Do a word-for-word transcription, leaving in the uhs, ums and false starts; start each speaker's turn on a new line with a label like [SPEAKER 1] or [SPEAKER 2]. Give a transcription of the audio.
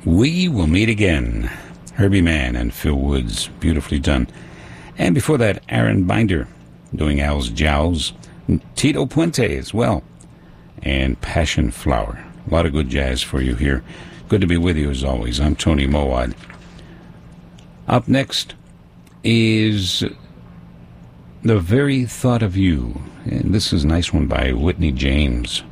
[SPEAKER 1] We Will Meet Again. Herbie Mann and Phil Woods. Beautifully done. And before that, Aaron Binder doing Al's Jowls. Tito Puente as well. And Passion Flower. A lot of good jazz for you here. Good to be with you as always. I'm Tony Mowad. Up next is The Very Thought of You. And this is a nice one by Whitney James.